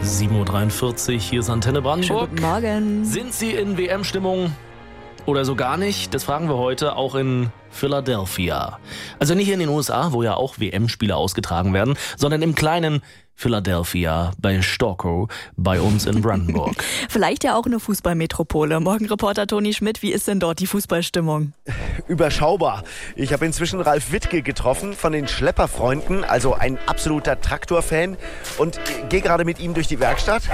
7:43 Uhr, hier ist Antenne Brandenburg. Guten Morgen. Sind Sie in WM-Stimmung oder so gar nicht? Das fragen wir heute auch in Philadelphia. Also nicht in den USA, wo ja auch WM-Spiele ausgetragen werden, sondern im kleinen Philadelphia bei Storkow bei uns in Brandenburg. Vielleicht ja auch eine Fußballmetropole. Morgenreporter Toni Schmidt, wie ist denn dort die Fußballstimmung? Überschaubar. Ich habe inzwischen Ralf Wittke getroffen von den Schlepperfreunden, also ein absoluter Traktorfan, und gehe gerade mit ihm durch die Werkstatt.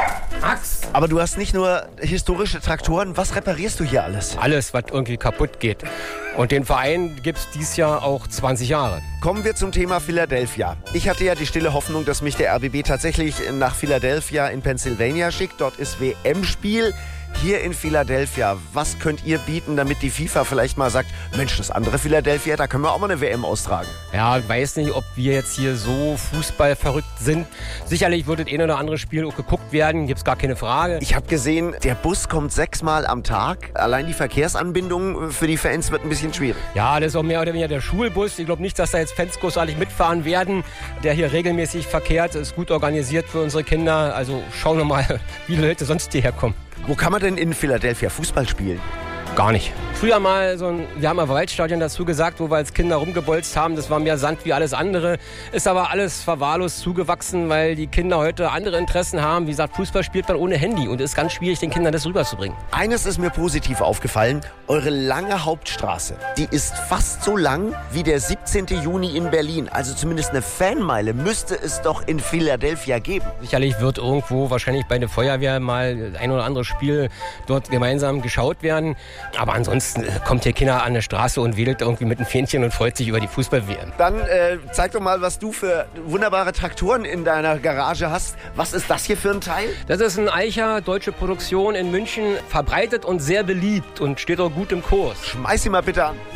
Max! Aber du hast nicht nur historische Traktoren, was reparierst du hier alles? Alles, was irgendwie kaputt geht. Und den Verein gibt es dieses Jahr auch 20 Jahre. Kommen wir zum Thema Philadelphia. Ich hatte ja die stille Hoffnung, dass mich der RBB tatsächlich nach Philadelphia in Pennsylvania schickt. Dort ist WM-Spiel. Hier in Philadelphia, was könnt ihr bieten, damit die FIFA vielleicht mal sagt, Mensch, das andere Philadelphia, da können wir auch mal eine WM austragen? Ja, ich weiß nicht, ob wir jetzt hier so fußballverrückt sind. Sicherlich wird das ein oder andere Spiel auch geguckt werden, gibt's gar keine Frage. Ich habe gesehen, der Bus kommt 6-mal am Tag. Allein die Verkehrsanbindung für die Fans wird ein bisschen schwierig. Ja, das ist auch mehr oder weniger der Schulbus. Ich glaube nicht, dass da jetzt Fans großartig mitfahren werden. Der hier regelmäßig verkehrt, ist gut organisiert für unsere Kinder. Also schauen wir mal, wie die Leute sonst hierher kommen. Wo kann man denn in Philadelphia Fußball spielen? Gar nicht. Früher mal wir haben ein Waldstadion dazu gesagt, wo wir als Kinder rumgebolzt haben. Das war mehr Sand wie alles andere. Ist aber alles verwahrlost zugewachsen, weil die Kinder heute andere Interessen haben. Wie gesagt, Fußball spielt man ohne Handy und es ist ganz schwierig, den Kindern das rüberzubringen. Eines ist mir positiv aufgefallen. Eure lange Hauptstraße, die ist fast so lang wie der 17. Juni in Berlin. Also zumindest eine Fanmeile müsste es doch in Philadelphia geben. Sicherlich wird irgendwo wahrscheinlich bei der Feuerwehr mal ein oder andere Spiel dort gemeinsam geschaut werden. Aber ansonsten kommt hier Kinder an der Straße und wedelt irgendwie mit einem Fähnchen und freut sich über die Fußball-WM. Dann zeig doch mal, was du für wunderbare Traktoren in deiner Garage hast. Was ist das hier für ein Teil? Das ist ein Eicher, deutsche Produktion in München, verbreitet und sehr beliebt und steht auch gut im Kurs. Schmeiß ihn mal bitte an.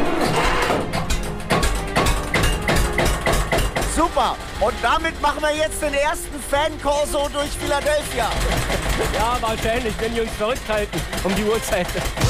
Super! Und damit machen wir jetzt den ersten Fankorso durch Philadelphia. Ja, wahrscheinlich, wenn die uns verrückt halten um die Uhrzeit.